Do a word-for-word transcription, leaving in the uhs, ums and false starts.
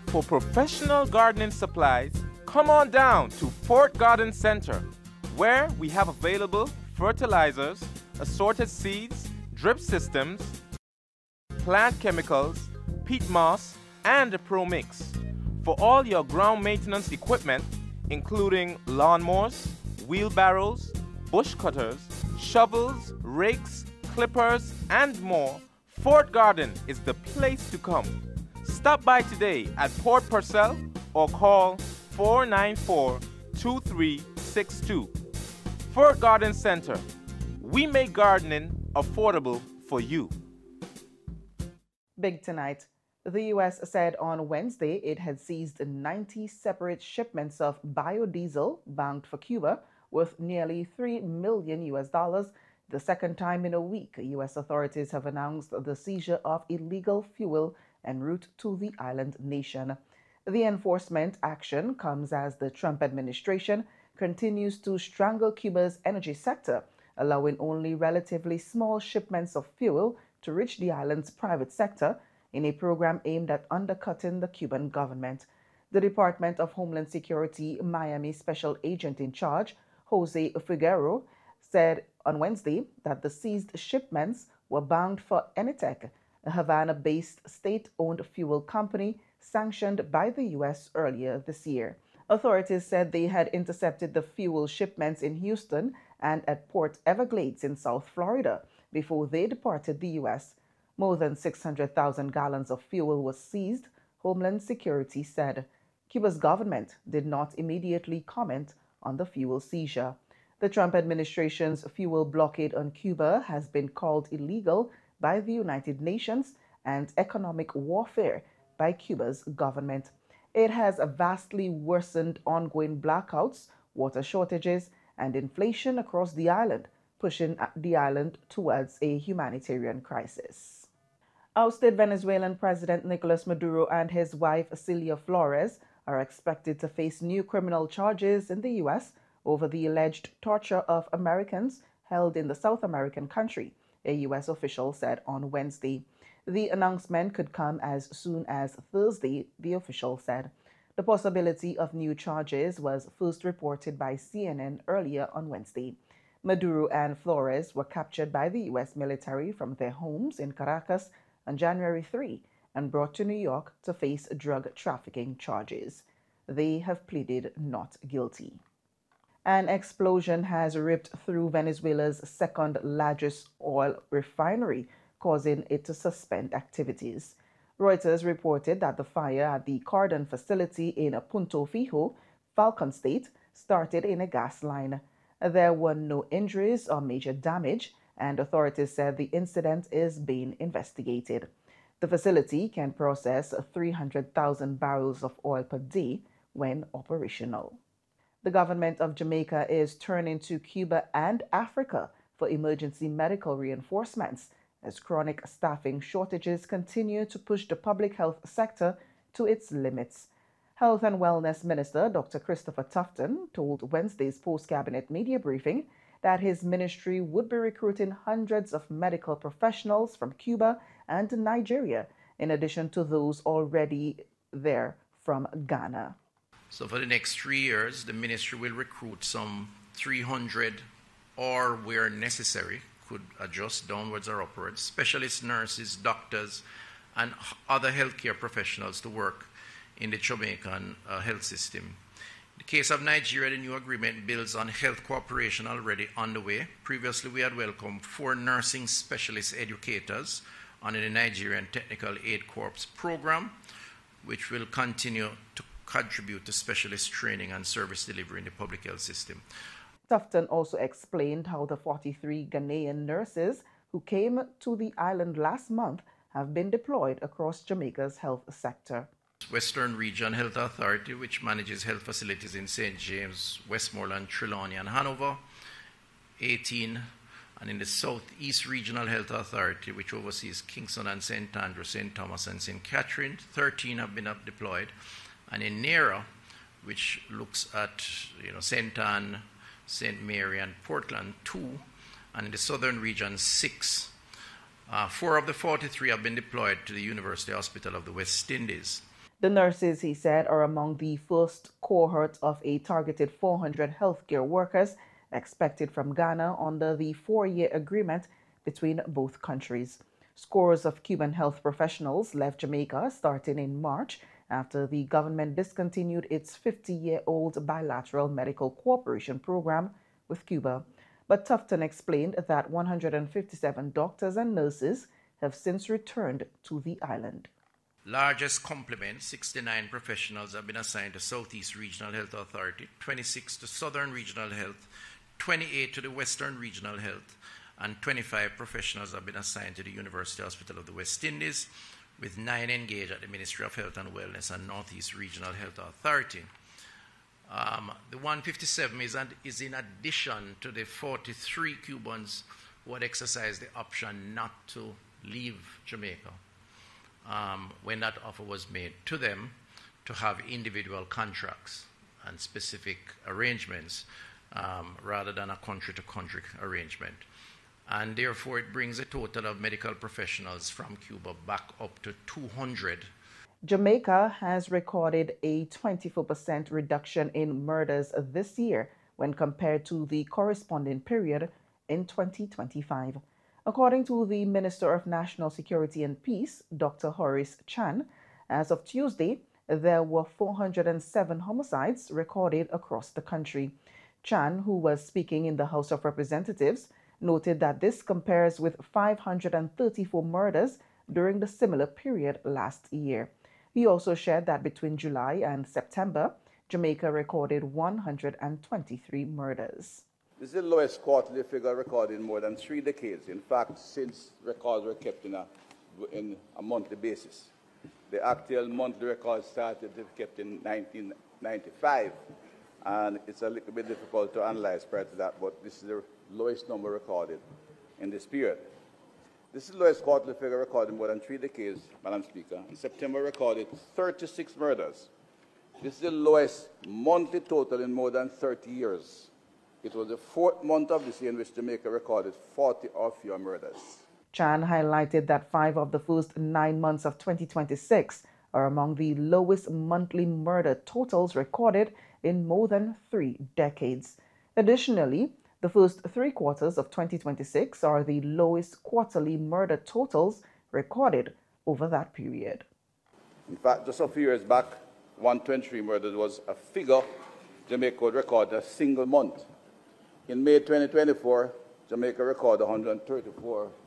For professional gardening supplies, come on down to Fort Garden Center, where we have available fertilizers, assorted seeds, drip systems, plant chemicals, peat moss, and a Pro Mix. For all your ground maintenance equipment, including lawnmowers, wheelbarrows, bush cutters, shovels, rakes, clippers, and more, Fort Garden is the place to come. Stop by today at Port Purcell or call four nine four, two three six two. Fort Garden Center. We make gardening affordable for you. Big tonight. The U S said on Wednesday it had seized ninety separate shipments of biodiesel bound for Cuba worth nearly three million U S dollars, the second time in a week U S authorities have announced the seizure of illegal fuel en route to the island nation. The enforcement action comes as the Trump administration continues to strangle Cuba's energy sector, allowing only relatively small shipments of fuel to reach the island's private sector in a program aimed at undercutting the Cuban government. The Department of Homeland Security Miami Special Agent in Charge, Jose Figueroa, said on Wednesday that the seized shipments were bound for Enitec, a Havana-based state-owned fuel company sanctioned by the U S earlier this year. Authorities said they had intercepted the fuel shipments in Houston and at Port Everglades in South Florida before they departed the U S. More than six hundred thousand gallons of fuel was seized, Homeland Security said. Cuba's government did not immediately comment on the fuel seizure. The Trump administration's fuel blockade on Cuba has been called illegal by the United Nations and economic warfare by Cuba's government. It has vastly worsened ongoing blackouts, water shortages, and inflation across the island, pushing the island towards a humanitarian crisis. Ousted Venezuelan President Nicolas Maduro and his wife Celia Flores are expected to face new criminal charges in the U S over the alleged torture of Americans held in the South American country, a U S official said on Wednesday. The announcement could come as soon as Thursday, the official said. The possibility of new charges was first reported by C N N earlier on Wednesday. Maduro and Flores were captured by the U S military from their homes in Caracas on January third and brought to New York to face drug trafficking charges. They have pleaded not guilty. An explosion has ripped through Venezuela's second largest oil refinery, causing it to suspend activities. Reuters reported that the fire at the Cardon facility in Punto Fijo, Falcon State, started in a gas line. There were no injuries or major damage, and authorities said the incident is being investigated. The facility can process three hundred thousand barrels of oil per day when operational. The government of Jamaica is turning to Cuba and Africa for emergency medical reinforcements as chronic staffing shortages continue to push the public health sector to its limits. Health and Wellness Minister Doctor Christopher Tufton told Wednesday's post-cabinet media briefing that his ministry would be recruiting hundreds of medical professionals from Cuba and Nigeria, in addition to those already there from Ghana. So for the next three years, the ministry will recruit some three hundred, or where necessary, could adjust downwards or upwards, specialist nurses, doctors, and other healthcare professionals to work in the Jamaican uh, health system. In the case of Nigeria, the new agreement builds on health cooperation already underway. Previously, we had welcomed four nursing specialist educators under the Nigerian Technical Aid Corps program, which will continue to contribute to specialist training and service delivery in the public health system. Tufton also explained how the forty-three Ghanaian nurses who came to the island last month have been deployed across Jamaica's health sector. Western Region Health Authority, which manages health facilities in Saint James, Westmoreland, Trelawney, and Hanover, eighteen, and in the Southeast Regional Health Authority, which oversees Kingston and Saint Andrew, Saint Thomas, and Saint Catherine, thirteen have been up deployed, and in NERA, which looks at you know Saint Anne, Saint Mary, and Portland, two, and in the Southern Region, six. Uh, four of the forty-three have been deployed to the University Hospital of the West Indies. The nurses, he said, are among the first cohort of a targeted four hundred healthcare workers expected from Ghana under the four-year agreement between both countries. Scores of Cuban health professionals left Jamaica starting in March after the government discontinued its fifty-year-old bilateral medical cooperation program with Cuba. But Tufton explained that one hundred fifty-seven doctors and nurses have since returned to the island. Largest complement, sixty-nine professionals have been assigned to Southeast Regional Health Authority, twenty-six to Southern Regional Health, twenty-eight to the Western Regional Health, and twenty-five professionals have been assigned to the University Hospital of the West Indies, with nine engaged at the Ministry of Health and Wellness and Northeast Regional Health Authority. Um, the one hundred fifty-seven is, is in addition to the forty-three Cubans who had exercised the option not to leave Jamaica um, when that offer was made to them to have individual contracts and specific arrangements um, rather than a country-to-country arrangement. And therefore, it brings a total of medical professionals from Cuba back up to two hundred. Jamaica has recorded a twenty-four percent reduction in murders this year when compared to the corresponding period in twenty twenty-five. According to the Minister of National Security and Peace, Doctor Horace Chan, as of Tuesday, there were four hundred seven homicides recorded across the country. Chan, who was speaking in the House of Representatives, noted that this compares with five hundred thirty-four murders during the similar period last year. He also shared that between July and September, Jamaica recorded one hundred twenty-three murders. This is the lowest quarterly figure recorded in more than three decades. In fact, since records were kept in a, in a monthly basis. The actual monthly records started to be kept in nineteen ninety-five, and it's a little bit difficult to analyze prior to that, but this is the lowest number recorded in this period. This is the lowest quarterly figure recorded in more than three decades, Madam Speaker. In September, recorded thirty-six murders. This is the lowest monthly total in more than thirty years. It was the fourth month of this year in which Jamaica recorded forty or fewer murders. Chan highlighted that five of the first nine months of twenty twenty-six are among the lowest monthly murder totals recorded in more than three decades. Additionally, the first three quarters of twenty twenty-six are the lowest quarterly murder totals recorded over that period. In fact, just a few years back, one hundred twenty-three murders was a figure Jamaica would record a single month. In May twenty twenty-four, Jamaica recorded one hundred thirty-four